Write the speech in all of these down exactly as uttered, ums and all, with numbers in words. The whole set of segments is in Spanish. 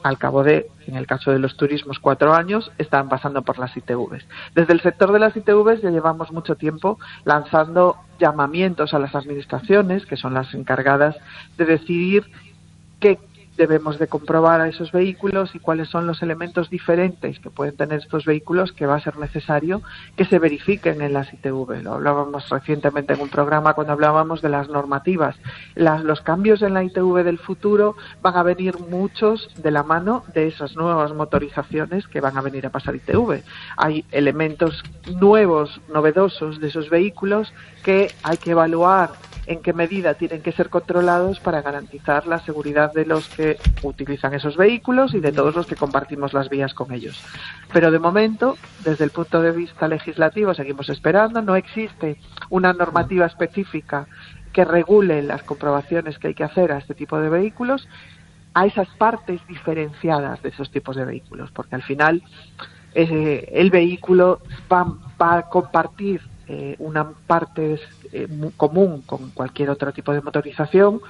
al cabo de, en el caso de los turismos, cuatro años, están pasando por las I T Vs. Desde el sector de las I T Vs ya llevamos mucho tiempo lanzando llamamientos a las administraciones, que son las encargadas de decidir qué debemos de comprobar a esos vehículos y cuáles son los elementos diferentes que pueden tener estos vehículos que va a ser necesario que se verifiquen en las I T V. Lo hablábamos recientemente en un programa cuando hablábamos de las normativas. Las, los cambios en la I T V del futuro van a venir muchos de la mano de esas nuevas motorizaciones que van a venir a pasar I T V. Hay elementos nuevos, novedosos de esos vehículos que hay que evaluar en qué medida tienen que ser controlados para garantizar la seguridad de los que utilizan esos vehículos y de todos los que compartimos las vías con ellos. Pero de momento, desde el punto de vista legislativo, seguimos esperando. No existe una normativa específica que regule las comprobaciones que hay que hacer a este tipo de vehículos, a esas partes diferenciadas de esos tipos de vehículos, porque al final eh, el vehículo va, va a compartir Eh, una parte eh, común con cualquier otro tipo de motorización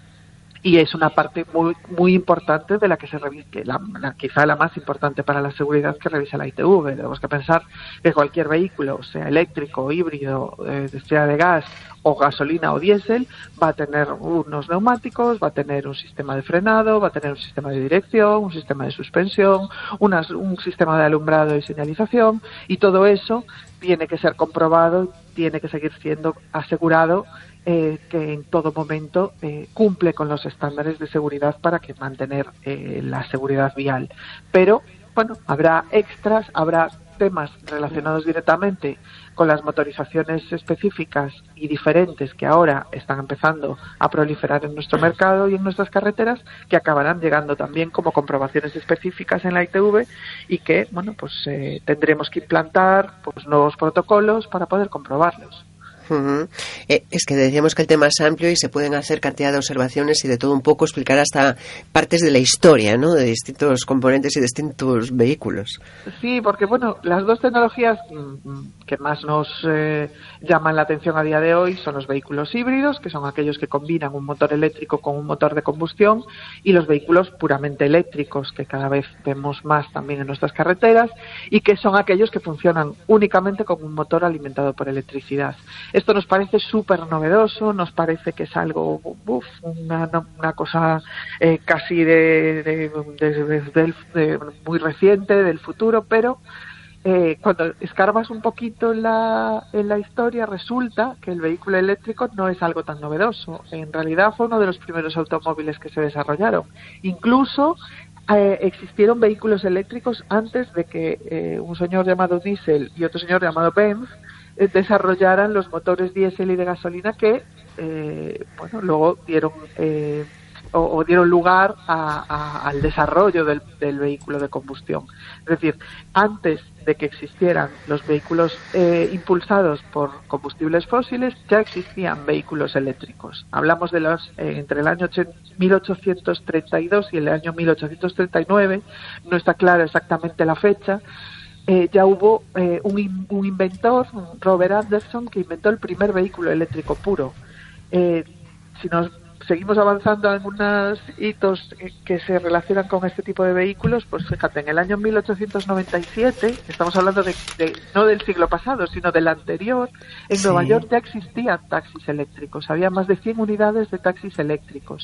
y es una parte muy muy importante de la que se revise, la, la, quizá la más importante para la seguridad que revisa la I T V. Tenemos que pensar que cualquier vehículo, sea eléctrico, híbrido, eh, sea de gas o gasolina o diésel, va a tener unos neumáticos, va a tener un sistema de frenado, va a tener un sistema de dirección, un sistema de suspensión, unas, un sistema de alumbrado y señalización, y todo eso tiene que ser comprobado, tiene que seguir siendo asegurado eh, que en todo momento eh, cumple con los estándares de seguridad para que mantener eh, la seguridad vial. Pero, bueno, habrá extras, habrá temas relacionados directamente con las motorizaciones específicas y diferentes que ahora están empezando a proliferar en nuestro mercado y en nuestras carreteras, que acabarán llegando también como comprobaciones específicas en la I T V y que, bueno, pues eh, tendremos que implantar pues nuevos protocolos para poder comprobarlos. Uh-huh. Eh, es que decíamos que el tema es amplio y se pueden hacer cantidad de observaciones y de todo un poco, explicar hasta partes de la historia, ¿no?, de distintos componentes y distintos vehículos. Sí, porque bueno, las dos tecnologías que más nos eh, llaman la atención a día de hoy son los vehículos híbridos, que son aquellos que combinan un motor eléctrico con un motor de combustión, y los vehículos puramente eléctricos, que cada vez vemos más también en nuestras carreteras, y que son aquellos que funcionan únicamente con un motor alimentado por electricidad. Esto nos parece súper novedoso, nos parece que es algo, uf, una, una cosa eh, casi de, de, de, de, de, de muy reciente, del futuro, pero eh, cuando escarbas un poquito en la, en la historia, resulta que el vehículo eléctrico no es algo tan novedoso. En realidad fue uno de los primeros automóviles que se desarrollaron. Incluso eh, existieron vehículos eléctricos antes de que eh, un señor llamado Diesel y otro señor llamado Benz desarrollaran los motores diésel y de gasolina que eh, bueno luego dieron eh, o, o dieron lugar a, a, al desarrollo del, del vehículo de combustión. Es decir, antes de que existieran los vehículos eh, impulsados por combustibles fósiles, ya existían vehículos eléctricos. Hablamos de los eh, entre el año mil ochocientos treinta y dos y el año mil ochocientos treinta y nueve, no está claro exactamente la fecha. Eh, ya hubo eh, un, un inventor, Robert Anderson, que inventó el primer vehículo eléctrico puro. Eh, si nos seguimos avanzando en unos hitos que se relacionan con este tipo de vehículos, pues fíjate, en el año mil ochocientos noventa y siete, estamos hablando de, de no del siglo pasado, sino del anterior, en sí. Nueva York ya existían taxis eléctricos, había más de cien unidades de taxis eléctricos.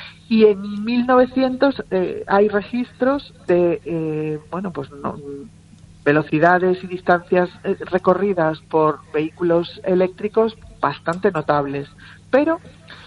Y en mil novecientos eh, hay registros de, eh, bueno, pues no... velocidades y distancias recorridas por vehículos eléctricos bastante notables. Pero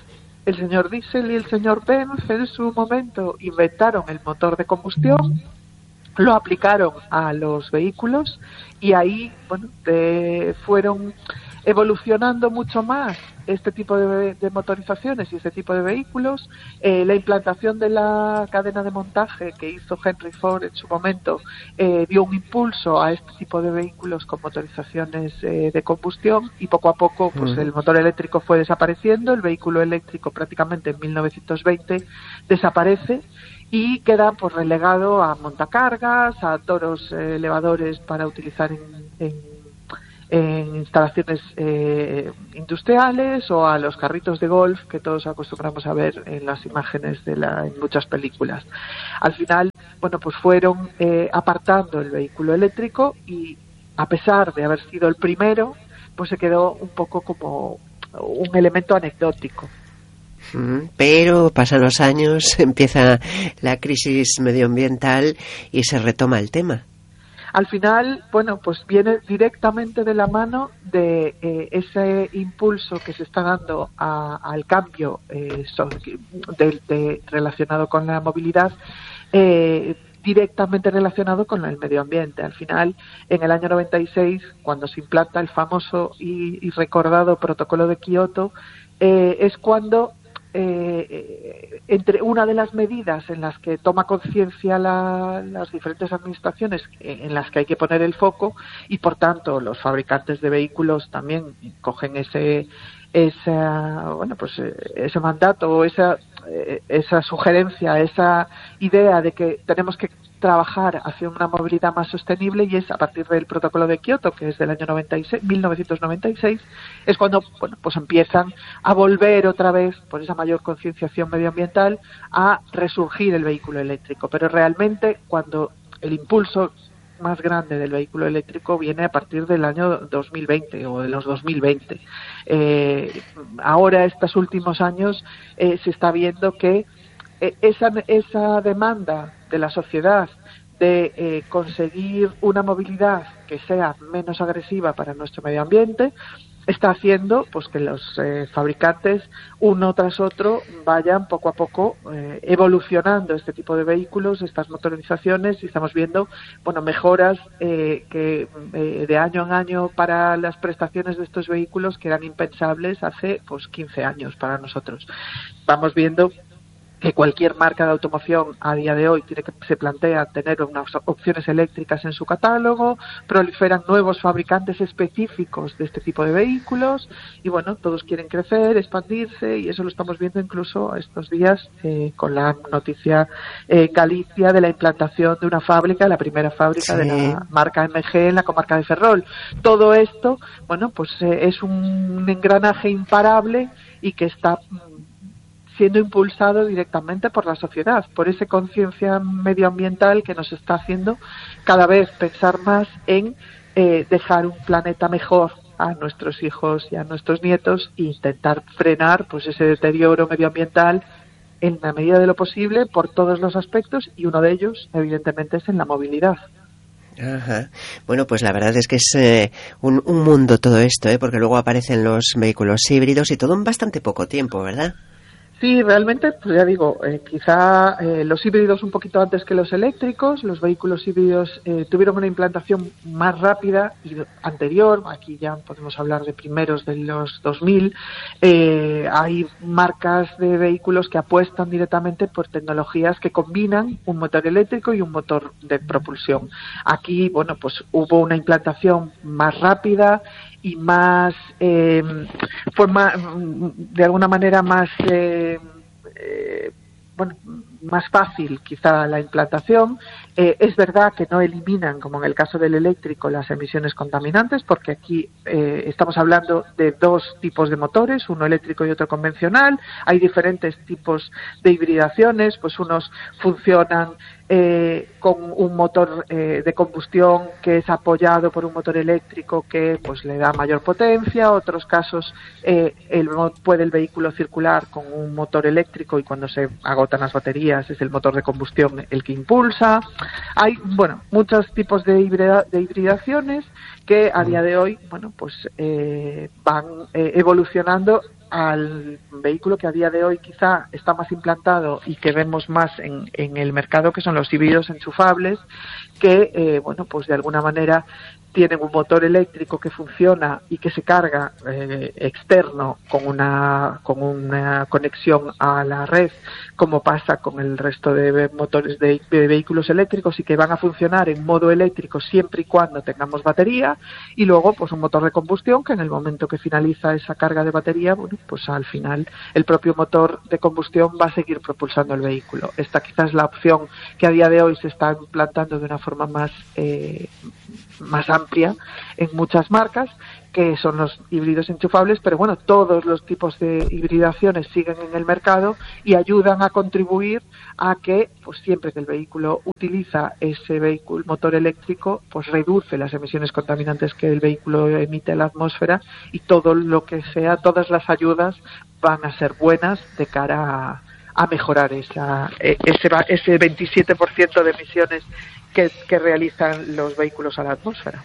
el señor Diesel y el señor Benz en su momento inventaron el motor de combustión, lo aplicaron a los vehículos y ahí, bueno, eh, fueron evolucionando mucho más este tipo de, de motorizaciones y este tipo de vehículos. Eh, la implantación de la cadena de montaje que hizo Henry Ford en su momento eh, dio un impulso a este tipo de vehículos con motorizaciones eh, de combustión, y poco a poco pues el motor eléctrico fue desapareciendo, el vehículo eléctrico prácticamente en mil novecientos veinte desaparece y queda pues relegado a montacargas, a toros eh, elevadores para utilizar en, en en instalaciones eh, industriales o a los carritos de golf que todos acostumbramos a ver en las imágenes de la, en muchas películas. Al final, bueno, pues fueron eh, apartando el vehículo eléctrico y, a pesar de haber sido el primero, pues se quedó un poco como un elemento anecdótico. Pero pasan los años, empieza la crisis medioambiental y se retoma el tema. Al final, bueno, pues viene directamente de la mano de eh, ese impulso que se está dando a, al cambio eh, so, de, de, relacionado con la movilidad, eh, directamente relacionado con el medio ambiente. Al final, en el año noventa y seis, cuando se implanta el famoso y, y recordado Protocolo de Kioto, eh, es cuando Eh, entre una de las medidas en las que toma conciencia la, las diferentes administraciones en las que hay que poner el foco, y por tanto los fabricantes de vehículos también cogen ese esa bueno pues ese mandato o esa esa sugerencia, esa idea de que tenemos que trabajar hacia una movilidad más sostenible, y es a partir del Protocolo de Kioto, que es del año noventa y seis, mil novecientos noventa y seis, es cuando bueno pues empiezan a volver otra vez, por esa mayor concienciación medioambiental, a resurgir el vehículo eléctrico. Pero realmente, cuando el impulso más grande del vehículo eléctrico viene a partir del año dos mil veinte o de los dos mil veinte. Eh, ahora, estos últimos años, eh, se está viendo que eh, esa, esa demanda de la sociedad de eh, conseguir una movilidad que sea menos agresiva para nuestro medio ambiente está haciendo pues que los eh, fabricantes, uno tras otro, vayan poco a poco eh, evolucionando este tipo de vehículos, estas motorizaciones, y estamos viendo bueno mejoras eh, que eh, de año en año para las prestaciones de estos vehículos que eran impensables hace pues quince años para nosotros. Vamos viendo que cualquier marca de automoción a día de hoy tiene que se plantea tener unas opciones eléctricas en su catálogo, proliferan nuevos fabricantes específicos de este tipo de vehículos, y bueno, todos quieren crecer, expandirse, y eso lo estamos viendo incluso estos días eh, con la noticia en eh, Galicia de la implantación de una fábrica, la primera fábrica sí. de la marca M G en la comarca de Ferrol. Todo esto, bueno, pues eh, es un engranaje imparable y que está siendo impulsado directamente por la sociedad, por esa conciencia medioambiental que nos está haciendo cada vez pensar más en eh, dejar un planeta mejor a nuestros hijos y a nuestros nietos, e intentar frenar pues ese deterioro medioambiental en la medida de lo posible por todos los aspectos, y uno de ellos evidentemente es en la movilidad. Ajá. Bueno, pues la verdad es que es eh, un, un mundo todo esto, ¿eh? Porque luego aparecen los vehículos híbridos y todo en bastante poco tiempo, ¿verdad? Sí, realmente, pues ya digo, eh, quizá eh, los híbridos un poquito antes que los eléctricos. Los vehículos híbridos eh, tuvieron una implantación más rápida y anterior. Aquí ya podemos hablar de primeros de los dos mil. Eh, hay marcas de vehículos que apuestan directamente por tecnologías que combinan un motor eléctrico y un motor de propulsión. Aquí, bueno, pues hubo una implantación más rápida y más eh, forma de alguna manera más eh, eh, bueno más fácil quizá la implantación. Eh, es verdad que no eliminan, como en el caso del eléctrico, las emisiones contaminantes, porque aquí eh, estamos hablando de dos tipos de motores, uno eléctrico y otro convencional. Hay diferentes tipos de hibridaciones, pues unos funcionan eh, con un motor eh, de combustión que es apoyado por un motor eléctrico que pues le da mayor potencia. Otros casos eh, el, puede el vehículo circular con un motor eléctrico, y cuando se agotan las baterías es el motor de combustión el que impulsa. Hay, bueno, muchos tipos de, hibrida, de hibridaciones que a día de hoy, bueno, pues eh, van eh, evolucionando al vehículo que a día de hoy quizá está más implantado y que vemos más en, en el mercado, que son los híbridos enchufables, que, eh, bueno, pues de alguna manera tienen un motor eléctrico que funciona y que se carga eh, externo con una con una conexión a la red, como pasa con el resto de motores de, de vehículos eléctricos, y que van a funcionar en modo eléctrico siempre y cuando tengamos batería. Y luego pues un motor de combustión que en el momento que finaliza esa carga de batería, bueno, pues al final el propio motor de combustión va a seguir propulsando el vehículo. Esta quizás es la opción que a día de hoy se está implantando de una forma más eh, más amplia amplia en muchas marcas, que son los híbridos enchufables, pero bueno, todos los tipos de hibridaciones siguen en el mercado y ayudan a contribuir a que, pues siempre que el vehículo utiliza ese vehículo motor eléctrico, pues reduce las emisiones contaminantes que el vehículo emite a la atmósfera, y todo lo que sea, todas las ayudas van a ser buenas de cara a, a mejorar esa, ese, ese veintisiete por ciento de emisiones que, que realizan los vehículos a la atmósfera.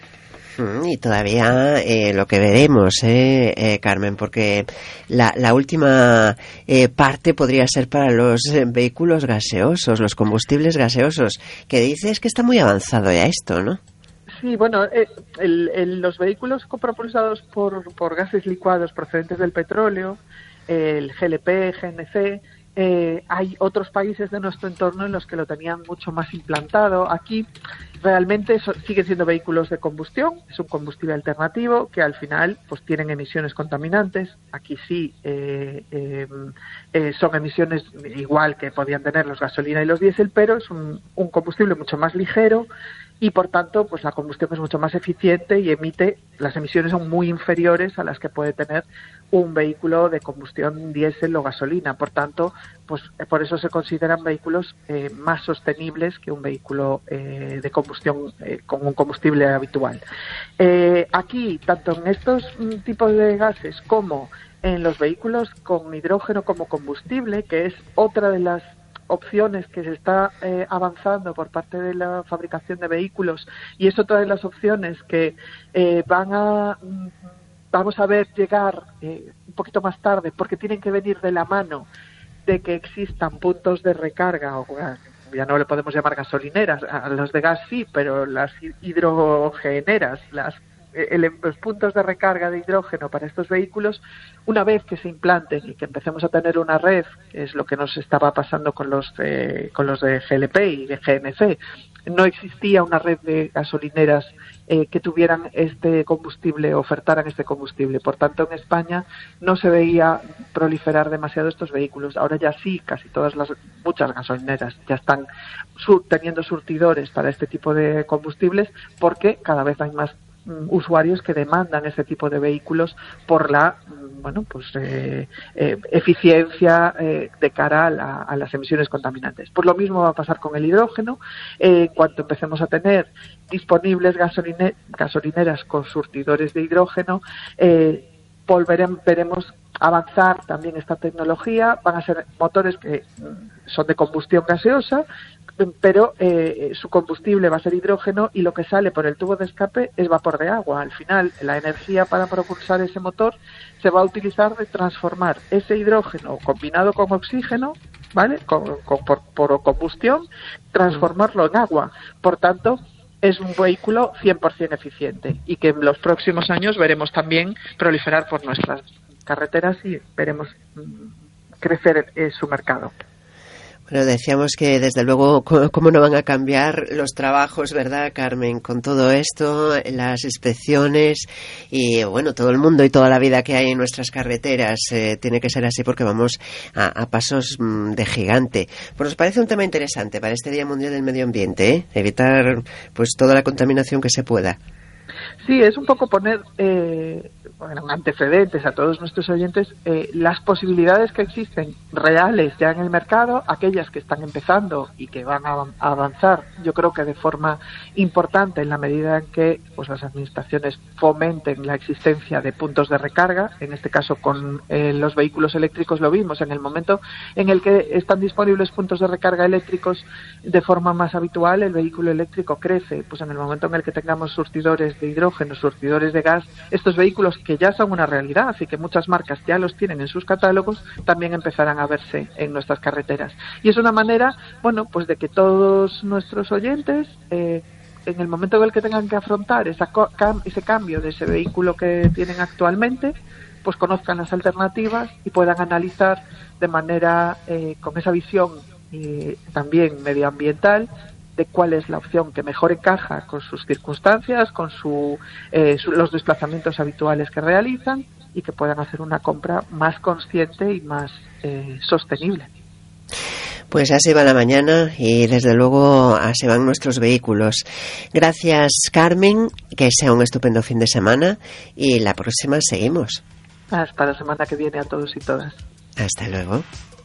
Y todavía eh, lo que veremos, eh, eh, Carmen, porque la, la última eh, parte podría ser para los eh, vehículos gaseosos, los combustibles gaseosos, que dices que está muy avanzado ya esto, ¿no? Sí, bueno, eh, el, el, los vehículos propulsados por, por gases licuados procedentes del petróleo, el G L P, G N C, eh, hay otros países de nuestro entorno en los que lo tenían mucho más implantado. Aquí realmente so, siguen siendo vehículos de combustión, es un combustible alternativo que al final pues tienen emisiones contaminantes. Aquí sí eh, eh, eh, son emisiones igual que podían tener los gasolina y los diésel, pero es un, un combustible mucho más ligero, y por tanto pues la combustión es mucho más eficiente y emite, las emisiones son muy inferiores a las que puede tener un vehículo de combustión diésel o gasolina. Por tanto, pues por eso se consideran vehículos eh, más sostenibles que un vehículo eh, de combustión eh, con un combustible habitual. Eh, aquí, tanto en estos tipos de gases como en los vehículos con hidrógeno como combustible, que es otra de las opciones que se está eh, avanzando por parte de la fabricación de vehículos, y es otra de las opciones que eh, van a vamos a ver llegar eh, un poquito más tarde, porque tienen que venir de la mano de que existan puntos de recarga, o ya no le podemos llamar gasolineras, a los de gas sí, pero las hidrogeneras, las El, los puntos de recarga de hidrógeno para estos vehículos, una vez que se implanten y que empecemos a tener una red, que es lo que nos estaba pasando con los eh, con los de G L P y de G N C, no existía una red de gasolineras eh, que tuvieran este combustible, ofertaran este combustible. Por tanto, en España no se veía proliferar demasiado estos vehículos. Ahora ya sí, casi todas las, muchas gasolineras ya están sur, teniendo surtidores para este tipo de combustibles, porque cada vez hay más usuarios que demandan ese tipo de vehículos por la bueno pues eh, eh, eficiencia eh, de cara a, la, a las emisiones contaminantes. Pues lo mismo va a pasar con el hidrógeno. Eh, en cuanto empecemos a tener disponibles gasoline, gasolineras con surtidores de hidrógeno, eh, volveremos veremos avanzar también esta tecnología. Van a ser motores que son de combustión gaseosa, pero eh, su combustible va a ser hidrógeno, y lo que sale por el tubo de escape es vapor de agua. Al final, la energía para propulsar ese motor se va a utilizar de transformar ese hidrógeno combinado con oxígeno, ¿vale? Con, con, por, por combustión, transformarlo en agua. Por tanto, es un vehículo cien por ciento eficiente, y que en los próximos años veremos también proliferar por nuestras carreteras y veremos mm, crecer eh, su mercado. Bueno, decíamos que desde luego cómo no van a cambiar los trabajos, ¿verdad, Carmen? Con todo esto, las inspecciones y, bueno, todo el mundo y toda la vida que hay en nuestras carreteras eh, tiene que ser así, porque vamos a, a pasos mmm, de gigante. Pues nos parece un tema interesante para este Día Mundial del Medio Ambiente, ¿eh? Evitar pues toda la contaminación que se pueda. Sí, es un poco poner eh, bueno, antecedentes a todos nuestros oyentes, eh, las posibilidades que existen reales ya en el mercado, aquellas que están empezando y que van a avanzar, yo creo que de forma importante en la medida en que pues las administraciones fomenten la existencia de puntos de recarga. En este caso con eh, los vehículos eléctricos lo vimos, en el momento en el que están disponibles puntos de recarga eléctricos de forma más habitual, el vehículo eléctrico crece. Pues en el momento en el que tengamos surtidores de hidrógeno, surtidores de gas, estos vehículos que ya son una realidad y que muchas marcas ya los tienen en sus catálogos, también empezarán a verse en nuestras carreteras. Y es una manera, bueno, pues de que todos nuestros oyentes, eh, en el momento en el que tengan que afrontar esa, ese cambio de ese vehículo que tienen actualmente, pues conozcan las alternativas y puedan analizar de manera, eh, con esa visión eh, también medioambiental, de cuál es la opción que mejor encaja con sus circunstancias, con su, eh, su, los desplazamientos habituales que realizan, y que puedan hacer una compra más consciente y más eh, sostenible. Pues así va la mañana y desde luego así van nuestros vehículos. Gracias, Carmen, que sea un estupendo fin de semana y la próxima seguimos. Hasta la semana que viene a todos y todas. Hasta luego.